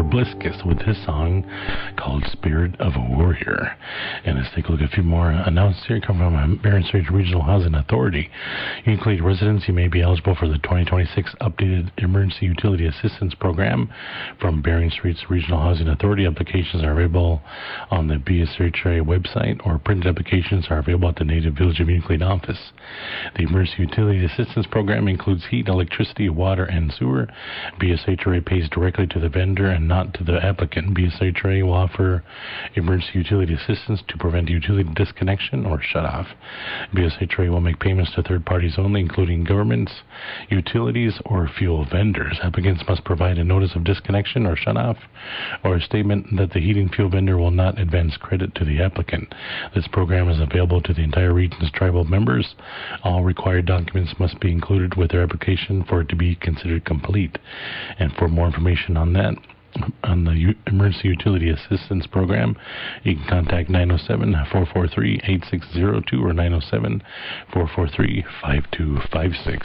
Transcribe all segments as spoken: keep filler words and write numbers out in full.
Bliskus with his song called Spirit of a Warrior. And let's take a look at a few more announcements here come from Barron Straits Regional Housing Authority. Uniquely residents, you may be eligible for the twenty twenty-six updated Emergency Utility Assistance Program from Barron Straits Regional Housing Authority. Applications are available on the B S H R A website, or printed applications are available at the Native Village of Euclid office. The Emergency Utility Assistance Program includes heat, electricity, water, and sewer. B S H R A pays directly to the vendor and not to the applicant. B S H R A will offer emergency utility assistance to prevent utility disconnection or shut-off. B S H R A will make payments to third parties only, including governments, utilities, or fuel vendors. Applicants must provide a notice of disconnection or shut-off, or a statement that the heating fuel vendor will not advance credit to the applicant. This program is available to the entire region's tribal members. All required documents must be included with their application for it to be considered complete. And for more information on that, on the U- Emergency Utility Assistance Program, you can contact nine oh seven, four four three, eight six zero two or nine oh seven, four four three, five two five six.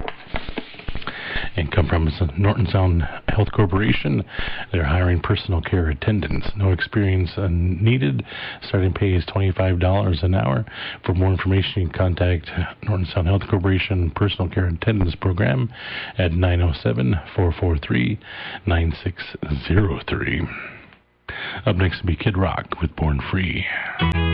And come from Norton Sound Health Corporation. They're hiring personal care attendants. No experience uh, needed. Starting pay is twenty-five dollars an hour. For more information, you can contact Norton Sound Health Corporation Personal Care Attendance Program at nine oh seven, four four three, nine six zero three. Up next will be Kid Rock with Born Free.